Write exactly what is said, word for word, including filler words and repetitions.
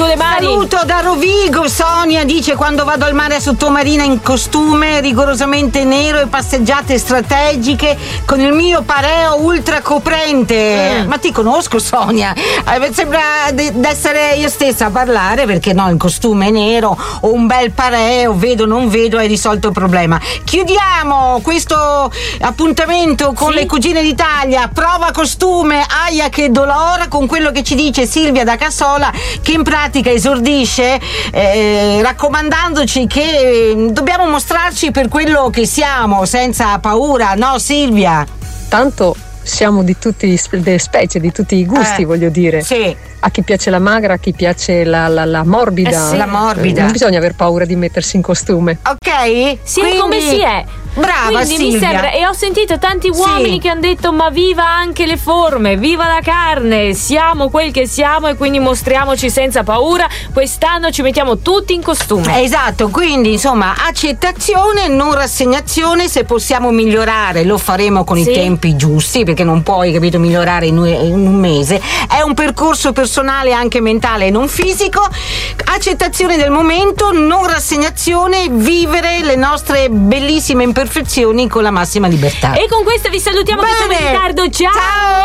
su le mani. Saluto da Rovigo. Sonia dice: quando vado al mare a sottomarina in costume rigorosamente nero e passeggiate strategiche con il mio pareo ultra coprente. Mm. Ma ti conosco, Sonia, eh, sembra di essere io stessa a parlare, perché no, il costume nero o un bel pareo, vedo non vedo, hai risolto il problema. Chiudiamo questo appuntamento con sì. le cugine d'Italia, prova costume, aia che dolore, con quello che ci dice Silvia da Cassola, che in pratica esordisce eh, raccomandandoci che eh, dobbiamo mostrarci per quello che siamo, senza paura, no Silvia? Tanto siamo di tutte le specie, di tutti i gusti, eh, voglio dire. Sì. A chi piace la magra, a chi piace la, la, la morbida. Eh sì, la morbida. Non bisogna aver paura di mettersi in costume. Ok? Sì, quindi... come si è. Brava Quindi Silvia. mi sembra, e ho sentito tanti uomini sì. che hanno detto: ma viva anche le forme, viva la carne, siamo quel che siamo e quindi mostriamoci senza paura. Quest'anno ci mettiamo tutti in costume. Esatto, quindi insomma accettazione, non rassegnazione. Se possiamo migliorare lo faremo con sì. i tempi giusti, perché non puoi, capito, migliorare in un mese. È un percorso personale, anche mentale e non fisico. Accettazione del momento, non rassegnazione, vivere le nostre bellissime imperfezioni con la massima libertà. E con questo vi salutiamo. Bene. Che siamo in ritardo. Ciao. Ciao.